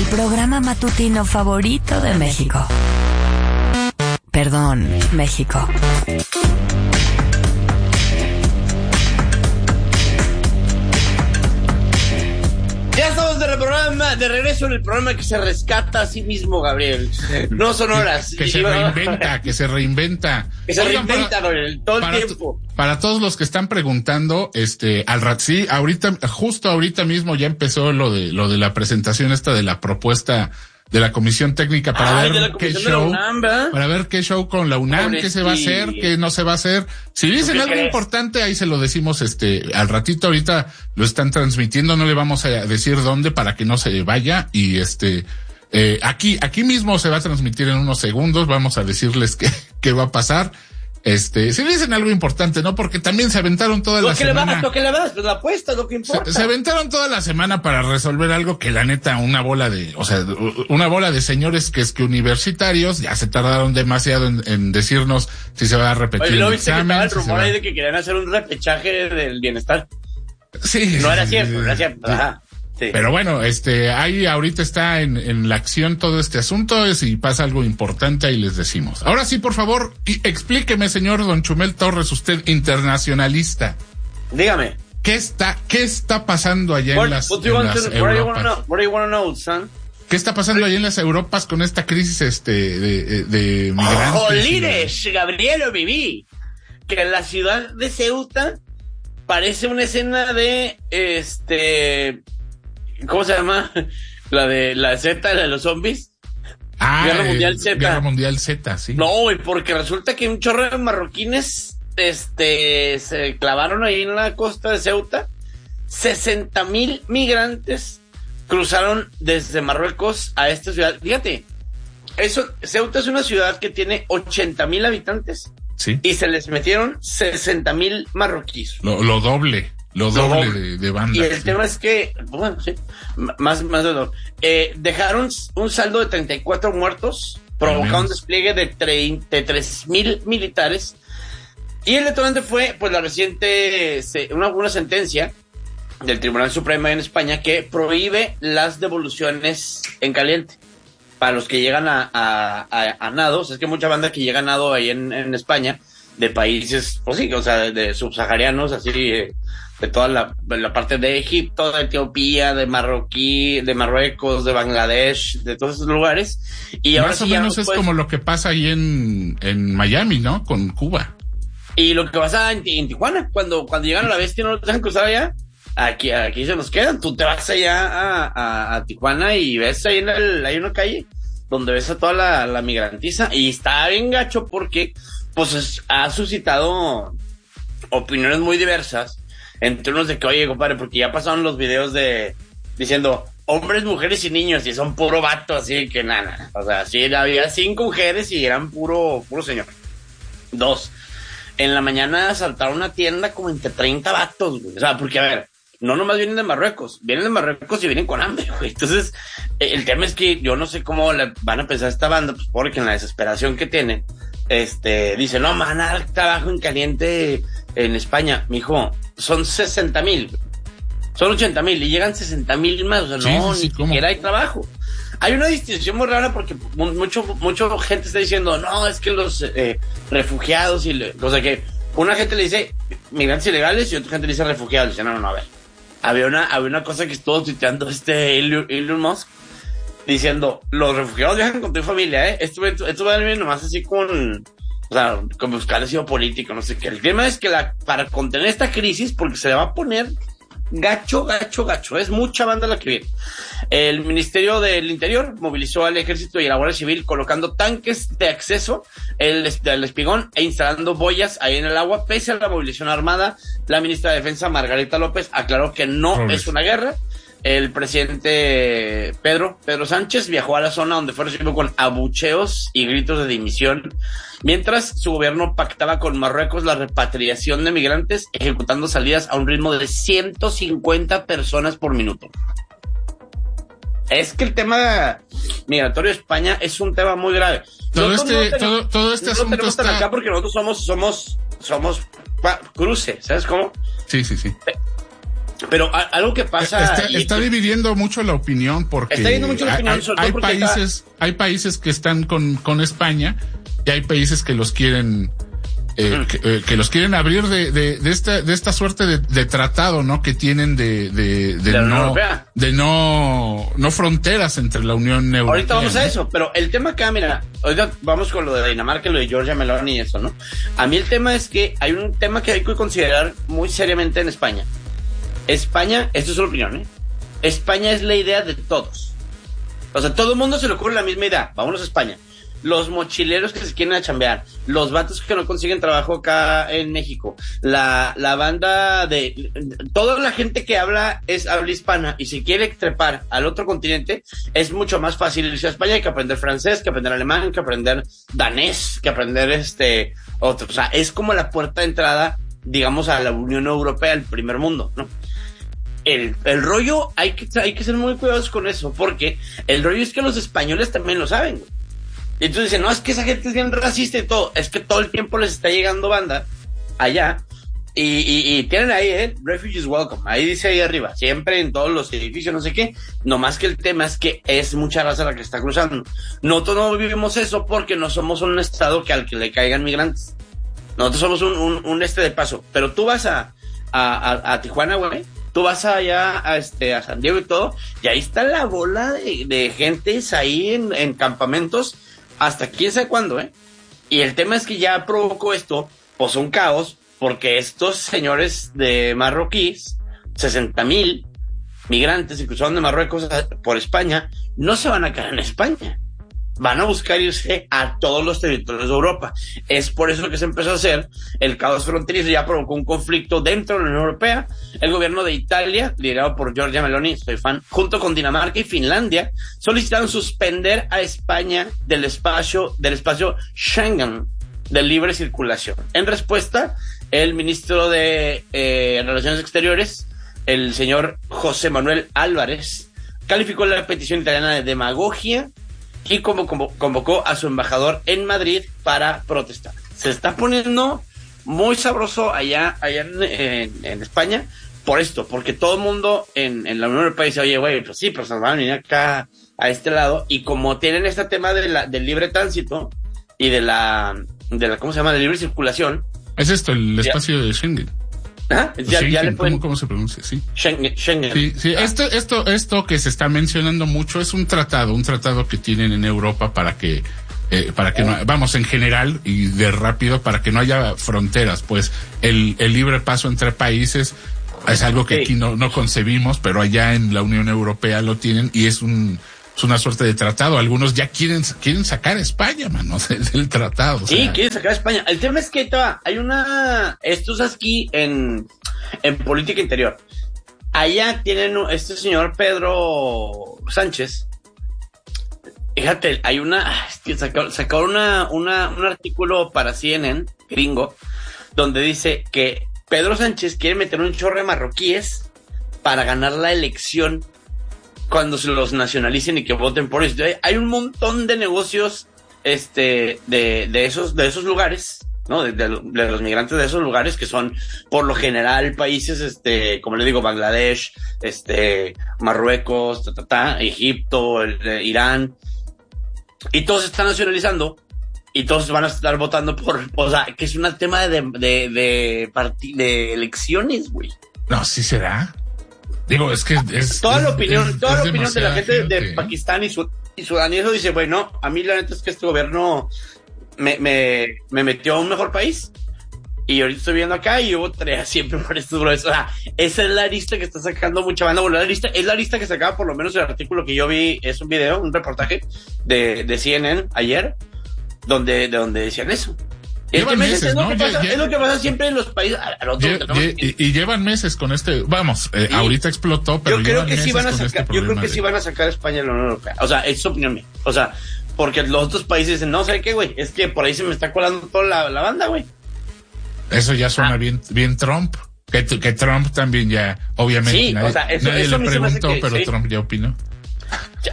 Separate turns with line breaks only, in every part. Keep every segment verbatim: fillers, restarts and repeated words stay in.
programa matutino favorito de México. Perdón, México.
Ya estamos de, programa, de regreso en el programa que se rescata a sí mismo, Gabriel. No son horas.
Que, que se reinventa, que se reinventa.
Que se Oigan, reinventa, para, Gabriel, todo el tiempo.
Para todos los que están preguntando, este, al rat, sí, ahorita, justo ahorita mismo ya empezó lo de, lo de la presentación esta de la propuesta de la Comisión Técnica para Ay, ver qué show, UNAM, para ver qué show con la UNAM, qué se va a hacer, qué no se va a hacer. Si dicen algo crees? importante, ahí se lo decimos, este, al ratito. Ahorita lo están transmitiendo, no le vamos a decir dónde para que no se vaya, y este, eh, aquí, aquí mismo se va a transmitir en unos segundos, vamos a decirles qué, qué va a pasar. Este, si dicen algo importante, ¿no? Porque también se aventaron toda la semana.
Lo que le vas, lo que le vas, pues la apuesta, lo que importa.
Se, se aventaron toda la semana para resolver algo que la neta, una bola de, o sea, una bola de señores que es que universitarios, ya se tardaron demasiado en, en decirnos si se va a repetir
Oye,
el
viste
examen.
Que estaba el
si
rumor
va...
ahí de que querían hacer un repechaje del bienestar.
Sí.
No era cierto, no era cierto.
Sí.
Ajá. Sí.
Pero bueno, este, ahí ahorita está en, en la acción todo este asunto, es, si pasa algo importante ahí les decimos. Ahora sí, por favor, y explíqueme, señor Don Chumel Torres, usted internacionalista.
Dígame.
¿Qué está, qué está pasando allá
what,
en las,
what
en las
to,
Europas?
What do you want to know, son?
¿Qué está pasando allá en las Europas con esta crisis, este, de, de migrantes?
¡Jolines, de... Gabriel, lo viví! Que en la ciudad de Ceuta parece una escena de, este... ¿Cómo se llama? La de la Z, la de los zombies.
Ah,
Guerra Mundial Z.
Guerra Mundial Z, sí.
No, güey, porque resulta que un chorro de marroquines, este, se clavaron ahí en la costa de Ceuta. sesenta mil migrantes cruzaron desde Marruecos a esta ciudad. Fíjate, eso, Ceuta es una ciudad que tiene ochenta mil habitantes.
Sí.
Y se les metieron sesenta mil marroquíes.
Lo, lo doble. Lo doble no, de, de banda.
Y el
sí.
tema es que, bueno, sí, más, más de dos. Eh, dejaron un saldo de treinta y cuatro muertos, provocaron un despliegue de, de tres mil militares. Y el detonante fue, pues, la reciente, una, una sentencia del Tribunal Supremo en España que prohíbe las devoluciones en caliente para los que llegan a, a, a, a nados. Es que mucha banda que llega a nado ahí en, en España, de países, pues sí, o sea, de, de subsaharianos, así, eh, de toda la, la parte de Egipto, de Etiopía, de Marroquí, de Marruecos, de Bangladesh, de todos esos lugares. Y ahora
más o
sí
menos
ya,
es
pues,
como lo que pasa ahí en, en Miami, ¿no? Con Cuba.
Y lo que pasa en, en Tijuana, cuando, cuando llegan a la bestia y no los dejan cruzar allá, aquí, aquí se nos quedan. Tú te vas allá a, a, a Tijuana y ves ahí en el, hay una calle donde ves a toda la, la migrantiza, y está bien gacho porque, pues, es, ha suscitado opiniones muy diversas. Entre unos de que, oye, compadre, porque ya pasaron los videos de diciendo hombres, mujeres y niños, y son puro vato, así que nada. O sea, sí, había cinco mujeres y eran puro, puro señor. Dos. En la mañana asaltaron una tienda como entre treinta vatos, güey. O sea, porque, a ver, no nomás vienen de Marruecos, vienen de Marruecos y vienen con hambre, güey. Entonces, el tema es que yo no sé cómo le van a pensar a esta banda, pues porque en la desesperación que tienen, este, dice, no, me van a dar trabajo en caliente en España. Mijo, son sesenta mil, son ochenta mil y llegan sesenta mil más, o sea,
sí,
no,
sí,
ni
¿cómo?
siquiera hay trabajo. Hay una distinción muy rara porque mucho, mucho gente está diciendo, no, es que los eh, refugiados y, le, o sea que una gente le dice migrantes ilegales y otra gente le dice refugiados. Dice, no, no, no, a ver. Había una, había una cosa que estuvo tuiteando este Elon Musk diciendo, los refugiados viajan con tu familia, eh. Esto, esto, esto va a venir nomás así con, o sea, con buscar asilo político, no sé qué. El tema es que la, para contener esta crisis, porque se le va a poner gacho, gacho, gacho, es mucha banda la que viene. El Ministerio del Interior movilizó al Ejército y a la Guardia Civil colocando tanques de acceso el, el Espigón e instalando boyas ahí en el agua. Pese a la movilización armada, la ministra de Defensa, Margarita López, aclaró que no Robert. es una guerra. El presidente Pedro, Pedro Sánchez viajó a la zona donde fue recibido con abucheos y gritos de dimisión, mientras su gobierno pactaba con Marruecos la repatriación de migrantes, ejecutando salidas a un ritmo de ciento cincuenta personas por minuto. Es que el tema migratorio de España es un tema muy grave.
Todo nosotros este, no tenemos, todo, todo este
no
asunto
tenemos
está...
acá porque nosotros somos, somos, somos pa, cruce, ¿sabes cómo?
Sí, sí, sí.
Pero a, algo que pasa...
Está, está
y,
dividiendo mucho la opinión porque...
Está dividiendo mucho la opinión,
hay,
sobre
hay
todo porque
países,
está...
hay países que están con, con España y hay países que los quieren... Eh, mm. que, eh, que los quieren abrir de, de, de esta, de esta suerte de, de tratado, ¿no? Que tienen de, de, de,
de
no, de no, no fronteras entre la Unión Europea.
Ahorita vamos
¿no?
a eso, pero el tema acá, mira, ahorita vamos con lo de Dinamarca, lo de Giorgia Meloni y eso, ¿no? A mí el tema es que hay un tema que hay que considerar muy seriamente en España. España, esto es una opinión, ¿eh? España es la idea de todos. O sea, todo el mundo se le ocurre la misma idea. Vámonos a España. Los mochileros que se quieren a chambear, los vatos que no consiguen trabajo acá en México, la, la banda de, toda la gente que habla es habla hispana y si quiere trepar al otro continente es mucho más fácil irse a España que aprender francés, que aprender alemán, que aprender danés, que aprender este otro. O sea, es como la puerta de entrada, digamos, a la Unión Europea, el primer mundo, ¿no? El, el rollo, hay que, hay que ser muy cuidadosos con eso, porque el rollo es que los españoles también lo saben, güey. Y entonces dicen, no, es que esa gente es bien racista y todo. Es que todo el tiempo les está llegando banda allá. Y, y, y tienen ahí, eh, refugees welcome. Ahí dice ahí arriba, siempre en todos los edificios, no sé qué. No más que el tema es que es mucha raza la que está cruzando. Nosotros no vivimos eso porque no somos un estado que al que le caigan migrantes. Nosotros somos un, un, un este de paso. Pero tú vas a, a, a, a Tijuana, güey. Tú vas allá a, este, a San Diego y todo. Y ahí está la bola de, de gentes ahí en, en campamentos. Hasta quién sabe cuándo, ¿eh? Y el tema es que ya provocó esto, pues un caos, porque estos señores de marroquíes, sesenta mil migrantes que cruzaron de Marruecos por España, no se van a quedar en España. Van a buscar irse a todos los territorios de Europa. Es por eso que se empezó a hacer el caos fronterizo, ya provocó un conflicto dentro de la Unión Europea. El gobierno de Italia, liderado por Giorgia Meloni, soy fan, junto con Dinamarca y Finlandia, solicitaron suspender a España del espacio, del espacio Schengen de libre circulación. En respuesta, el ministro de eh, Relaciones Exteriores, el señor José Manuel Álvarez, calificó la petición italiana de demagogia y como convocó a su embajador en Madrid para protestar. Se está poniendo muy sabroso allá, allá en, en, en España por esto, porque todo el mundo en, en la Unión Europea dice, oye, güey, pues sí, pues nos van a venir acá a este lado, y como tienen este tema de la, del libre tránsito y de la, de la, ¿cómo se llama?, de libre circulación.
Es esto, el espacio ya. de Schengen.
¿Ah? Ya,
Schengen,
ya le pueden...
¿cómo, ¿Cómo se pronuncia? Sí.
Schengen. Schengen.
Sí, sí.
Ah.
Esto, esto, esto que se está mencionando mucho es un tratado, un tratado que tienen en Europa para que, eh, para que no, vamos, en general y de rápido, para que no haya fronteras, pues el, el libre paso entre países es algo que sí. aquí no, no concebimos, pero allá en la Unión Europea lo tienen y es un, es una suerte de tratado. Algunos ya quieren, quieren sacar a España, mano, del, del tratado.
Sí,
sea.
quieren sacar a España. El tema es que toda, hay una, esto es aquí en, en política interior. Allá tienen este señor Pedro Sánchez. Fíjate, hay una, sacó, sacó una, una, un artículo para C N N, gringo, donde dice que Pedro Sánchez quiere meter un chorro de marroquíes para ganar la elección cuando se los nacionalicen y que voten por eso. Hay un montón de negocios este de, de esos de esos lugares, ¿no? De, de, de los migrantes de esos lugares que son por lo general países este, como le digo, Bangladesh, este Marruecos, ta, ta, ta, Egipto, el, el, Irán, y todos están nacionalizando y todos van a estar votando por, o sea, que es un tema de de de, parti, de elecciones, güey.
No, sí será. Digo, es que es...
Toda
es,
la opinión,
es,
toda
es
la opinión de la gente
gente.
de Pakistán y, Sud y Sudán y eso dice, bueno, a mí la neta es que este gobierno me, me, me metió a un mejor país y ahorita estoy viendo acá y yo votaría siempre por estos brothers. O sea, esa es la lista que está sacando mucha banda. Bueno, la lista, es la lista que sacaba por lo menos el artículo que yo vi, es un video, un reportaje de, de C N N ayer, donde, de donde decían eso.
Llevan meses,
es, lo
¿no?
que pasa,
ya,
es lo que pasa siempre en los países. A, a
ya, ya, y, y llevan meses con este, vamos, eh,
sí.
ahorita explotó, pero
yo creo
llevan
que sí van a sacar,
este
yo creo que
de...
sí van a sacar a España de la Unión Europea. O sea, es su opinión mía. O sea, porque los otros países dicen, no, ¿sabes qué, güey? Es que por ahí se me está colando toda la, la banda, güey.
Eso ya suena ah. bien, bien Trump. Que, que Trump también ya, obviamente,
sí,
nadie,
o sea, eso,
nadie
eso
le preguntó,
que,
pero
sí.
Trump ya opinó.
Ya,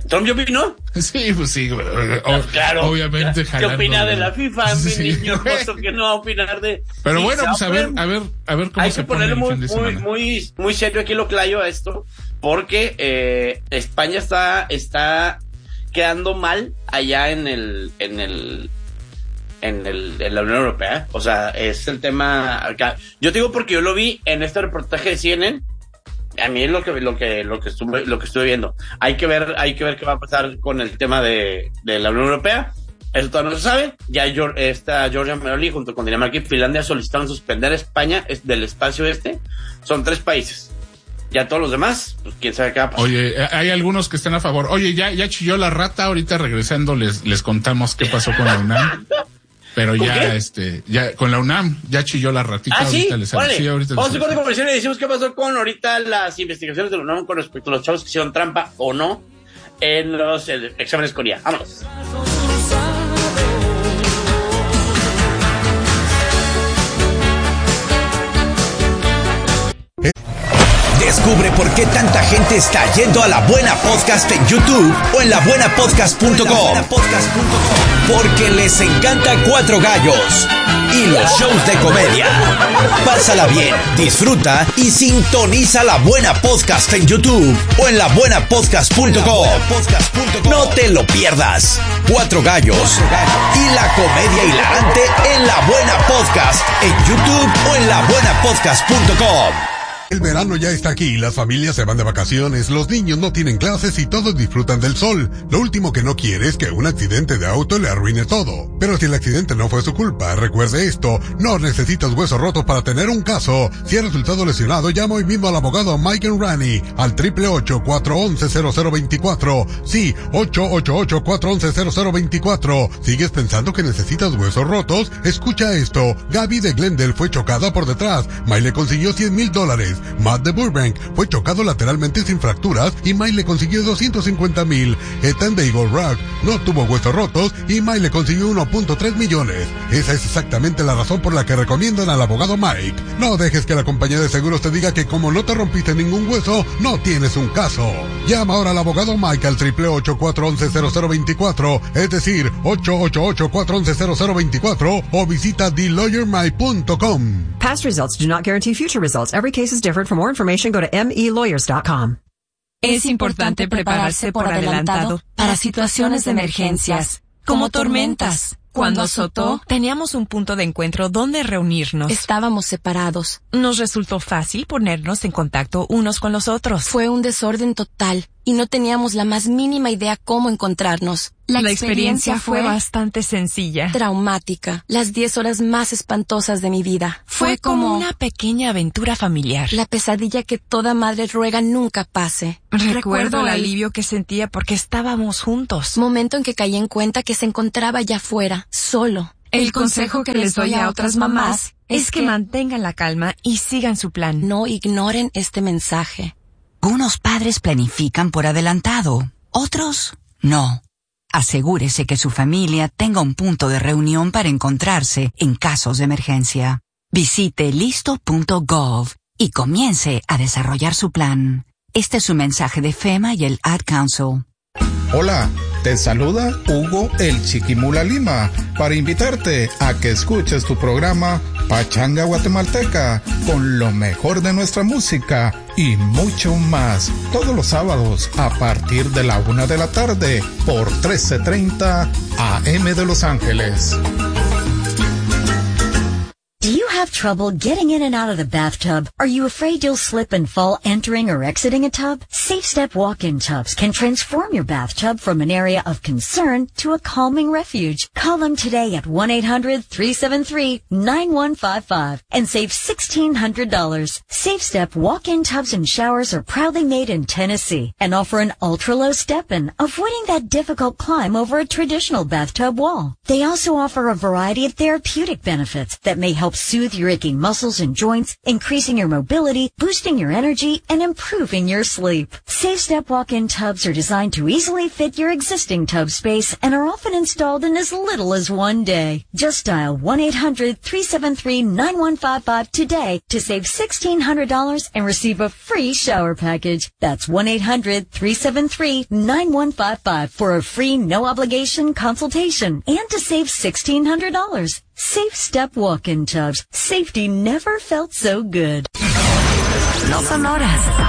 ¿Trump ya opinó?
Sí, pues sí. O,
claro.
Obviamente.
¿Qué opina de la FIFA, sí. Mi niño hermoso, que no va a opinar de...
Pero bueno, pues a ver, a ver, a ver cómo
hay
se
que ponerle
pone
muy,
el fin de
muy,
semana.
muy, muy serio aquí lo clayo a esto, porque eh, España está, está quedando mal allá en el, en el, en el, en la Unión Europea. O sea, es el tema acá. Yo te digo porque yo lo vi en este reportaje de C N N. A mí es lo que, lo que, lo que estuve, lo que estuve viendo. Hay que ver, hay que ver qué va a pasar con el tema de, de la Unión Europea. Eso todavía no se sabe. Ya esta Giorgia Meloni junto con Dinamarca y Finlandia solicitaron suspender a España del espacio este. Son tres países. Ya todos los demás, pues quién sabe qué va a pasar.
Oye, hay algunos que están a favor. Oye, ya, ya chilló la rata. Ahorita regresando les, les contamos qué pasó con la UNAM. Pero ya,
qué?
este, ya, con la UNAM, ya chilló la ratita.
Ah,
ahorita
sí,
les
vale.
sí, ahorita
Vamos a
les
corte comercial y decimos qué pasó con ahorita las investigaciones de la UNAM con respecto a los chavos que hicieron trampa o no en los eh, exámenes con I A. Vámonos.
Descubre por qué tanta gente está yendo a La Buena Podcast en YouTube o en la buena podcast punto com. Porque les encanta Cuatro Gallos y los shows de comedia. Pásala bien, disfruta y sintoniza La Buena Podcast en YouTube o en la buena podcast punto com. No te lo pierdas. Cuatro Gallos y la comedia hilarante en La Buena Podcast en YouTube o en la buena podcast punto com.
El verano ya está aquí, las familias se van de vacaciones, los niños no tienen clases y todos disfrutan del sol. Lo último que no quiere es que un accidente de auto le arruine todo. Pero si el accidente no fue su culpa, recuerde esto, no necesitas huesos rotos para tener un caso. Si ha resultado lesionado, llama hoy mismo al abogado Mike Enrani al triple ocho, cuatro once, cero cero veinticuatro. Sí, ocho ocho ocho, cuatro once, cero cero veinticuatro. ¿Sigues pensando que necesitas huesos rotos? Escucha esto, Gaby de Glendale fue chocada por detrás, Mike le consiguió cien mil dólares. Matt de Burbank fue chocado lateralmente sin fracturas y Mike le consiguió doscientos cincuenta mil. Ethan de Eagle Rock no tuvo huesos rotos y Mike le consiguió uno punto tres millones. Esa es exactamente la razón por la que recomiendan al abogado Mike. No dejes que la compañía de seguros te diga que como no te rompiste ningún hueso, no tienes un caso. Llama ahora al abogado Mike al triple ocho, cuatro once, cero cero veinticuatro, es decir, ocho ocho ocho, cuatro once, cero cero veinticuatro o visita the lawyer mike punto com.
Past results do not guarantee future results. Every case is different. For more information, go to m e lawyers dot com.
Es importante prepararse por adelantado para situaciones de emergencias, como tormentas. Cuando azotó,
teníamos un punto de encuentro donde reunirnos.
Estábamos separados.
Nos resultó fácil ponernos en contacto unos con los otros.
Fue un desorden total y no teníamos la más mínima idea cómo encontrarnos.
La, la experiencia, experiencia fue bastante sencilla.
Traumática. Las diez horas más espantosas de mi vida.
Fue, fue como, como una pequeña aventura familiar.
La pesadilla que toda madre ruega nunca pase.
Recuerdo, Recuerdo el alivio que sentía porque estábamos juntos.
Momento en que caí en cuenta que se encontraba allá afuera, solo.
El consejo que les doy a otras mamás es que mantengan la calma y sigan su plan.
No ignoren este mensaje.
Unos padres planifican por adelantado, otros no. Asegúrese que su familia tenga un punto de reunión para encontrarse en casos de emergencia. Visite listo punto gov y comience a desarrollar su plan. Este es un mensaje de FEMA y el Ad Council.
Hola, te saluda Hugo el Chiquimula Lima para invitarte a que escuches tu programa Pachanga Guatemalteca con lo mejor de nuestra música y mucho más todos los sábados a partir de la una de la tarde por trece treinta A M de Los Ángeles.
Do you have trouble getting in and out of the bathtub? Are you afraid you'll slip and fall entering or exiting a tub? SafeStep walk-in tubs can transform your bathtub from an area of concern to a calming refuge. Call them today at one eight hundred, three seven three, nine one five five and save sixteen hundred dollars. SafeStep walk-in tubs and showers are proudly made in Tennessee and offer an ultra-low step-in, avoiding that difficult climb over a traditional bathtub wall. They also offer a variety of therapeutic benefits that may help soothe your aching muscles and joints, increasing your mobility, boosting your energy, and improving your sleep. Safe Step walk-in tubs are designed to easily fit your existing tub space and are often installed in as little as one day. Just dial one eight hundred three seven three nine one five five today to save sixteen hundred dollars and receive a free shower package. That's one eight hundred three seven three nine one five five for a free no-obligation consultation and to save sixteen hundred dollars. Safe Step walk-in tubs. Safety never felt so good.
No son horas.